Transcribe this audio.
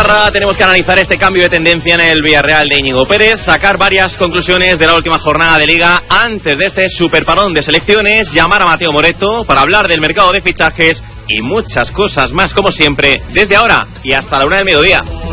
jornada tenemos que analizar este cambio de tendencia en el Villarreal de Íñigo Pérez, sacar varias conclusiones de la última jornada de Liga antes de este superparón de selecciones, llamar a Mateo Moreto para hablar del mercado de fichajes y muchas cosas más, como siempre, desde ahora y hasta la 1 del mediodía.